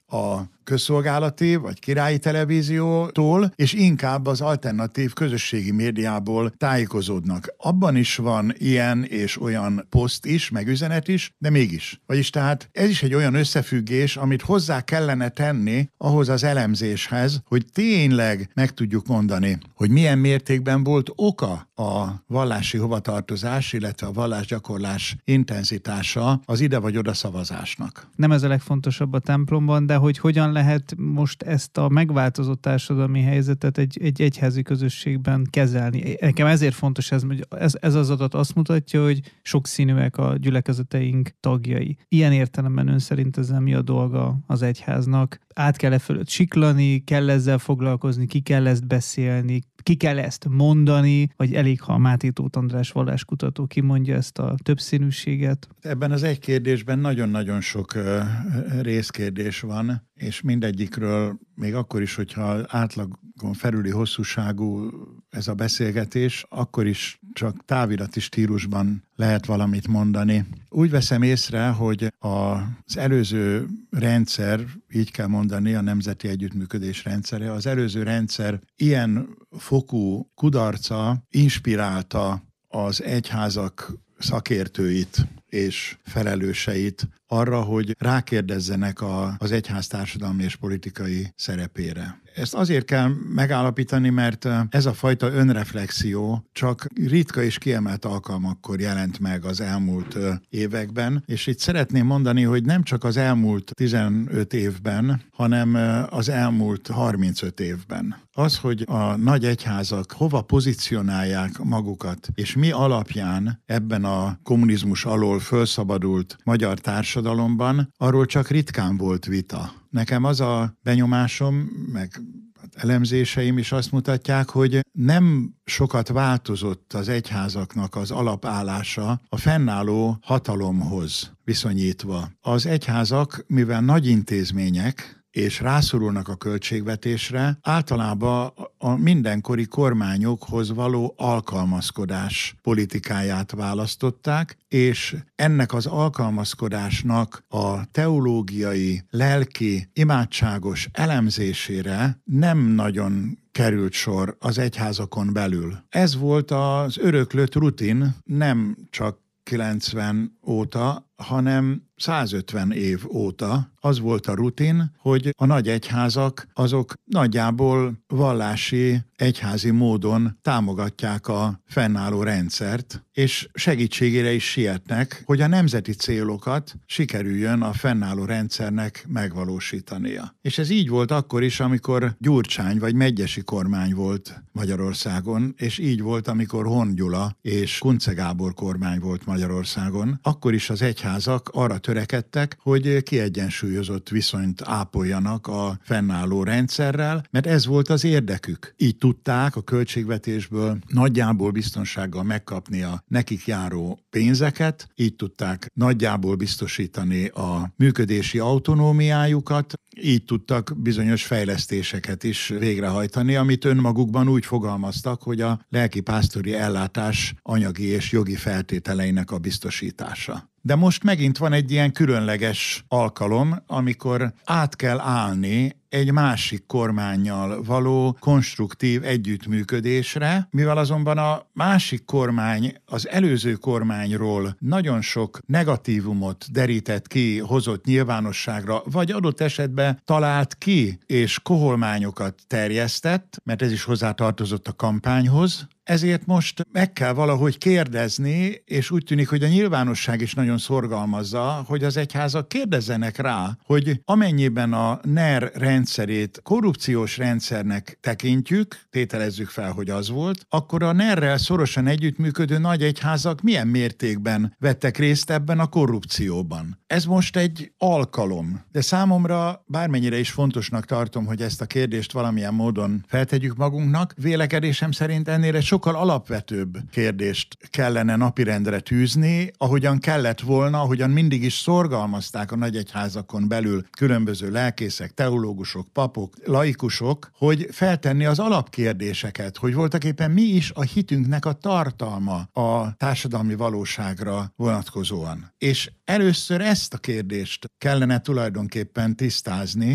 a közszolgálati vagy királyi televíziótól, és inkább az alternatív közösségi médiából tájékozódnak. Abban is van ilyen és olyan poszt is, meg üzenet is, de mégis. Vagyis tehát ez is egy olyan összefüggés, amit hozzá kellene tenni ahhoz az elemzéshez, hogy tényleg meg tudjuk mondani, hogy milyen mértékben volt oka a vallási hovatartozás, illetve a vallásgyakorlás intenzitása az ide vagy oda szavazásnak. Nem ez a legfontosabb a templomban, de hogy hogyan lehet most ezt a megváltozott társadalmi helyzetet egy egyházi közösségben kezelni. Nekem ezért fontos ez az adat azt mutatja, hogy sokszínűek a gyülekezeteink tagjai. Ilyen értelemben ön szerint ezzel mi a dolga az egyháznak? Át kell fölött siklani, kell ezzel foglalkozni, ki kell ezt beszélni, ki kell ezt mondani, vagy elég, ha a Máté Tóth András valláskutató kimondja ezt a többszínűséget? Ebben az egy kérdésben nagyon-nagyon sok részkérdés van, és mindegyikről még akkor is, hogyha átlagon felüli hosszúságú ez a beszélgetés, akkor is csak távirati stílusban lehet valamit mondani. Úgy veszem észre, hogy az előző rendszer, így kell mondani, a Nemzeti Együttműködés rendszere, az előző rendszer ilyen fokú kudarca inspirálta az egyházak szakértőit és felelőseit arra, hogy rákérdezzenek az egyház társadalmi és politikai szerepére. Ezt azért kell megállapítani, mert ez a fajta önreflexió csak ritka és kiemelt alkalmakkor jelent meg az elmúlt években, és itt szeretném mondani, hogy nem csak az elmúlt 15 évben, hanem az elmúlt 35 évben. Az, hogy a nagy egyházak hova pozícionálják magukat, és mi alapján ebben a kommunizmus alól felszabadult magyar társadalomban, arról csak ritkán volt vita. Nekem az a benyomásom, meg elemzéseim is azt mutatják, hogy nem sokat változott az egyházaknak az alapállása a fennálló hatalomhoz viszonyítva. Az egyházak, mivel nagy intézmények, és rászorulnak a költségvetésre, általában a mindenkori kormányokhoz való alkalmazkodás politikáját választották, és ennek az alkalmazkodásnak a teológiai, lelki, imádságos elemzésére nem nagyon került sor az egyházakon belül. Ez volt az öröklött rutin, nem csak 90 óta, hanem 150 év óta az volt a rutin, hogy a nagy egyházak azok nagyjából vallási, egyházi módon támogatják a fennálló rendszert, és segítségére is sietnek, hogy a nemzeti célokat sikerüljön a fennálló rendszernek megvalósítania. És ez így volt akkor is, amikor Gyurcsány vagy Medgyessy kormány volt Magyarországon, és így volt, amikor Horn Gyula és Kunce Gábor kormány volt Magyarországon. Akkor is az egyházak arra törekedtek, hogy kiegyensúlyozott viszonyt ápoljanak a fennálló rendszerrel, mert ez volt az érdekük. Így tudták a költségvetésből nagyjából biztonsággal megkapni a nekik járó pénzeket, így tudták nagyjából biztosítani a működési autonómiájukat, így tudtak bizonyos fejlesztéseket is végrehajtani, amit önmagukban úgy fogalmaztak, hogy a lelkipásztori ellátás anyagi és jogi feltételeinek a biztosítása. De most megint van egy ilyen különleges alkalom, amikor át kell állni egy másik kormánnyal való konstruktív együttműködésre, mivel azonban a másik kormány az előző kormányról nagyon sok negatívumot derített ki, hozott nyilvánosságra, vagy adott esetben talált ki, és koholmányokat terjesztett, mert ez is hozzátartozott a kampányhoz, ezért most meg kell valahogy kérdezni, és úgy tűnik, hogy a nyilvánosság is nagyon szorgalmazza, hogy az egyházak kérdezzenek rá, hogy amennyiben a NER rendszerét korrupciós rendszernek tekintjük, tételezzük fel, hogy az volt, akkor a NER-rel szorosan együttműködő nagy egyházak milyen mértékben vettek részt ebben a korrupcióban. Ez most egy alkalom, de számomra bármennyire is fontosnak tartom, hogy ezt a kérdést valamilyen módon feltegyük magunknak, vélekedésem szerint ennél sokkal alapvetőbb kérdést kellene napirendre tűzni, ahogyan kellett volna, ahogyan mindig is szorgalmazták a nagyegyházakon belül különböző lelkészek, teológusok, papok, laikusok, hogy feltenni az alapkérdéseket, hogy voltaképpen mi is a hitünknek a tartalma a társadalmi valóságra vonatkozóan. És először ezt a kérdést kellene tulajdonképpen tisztázni,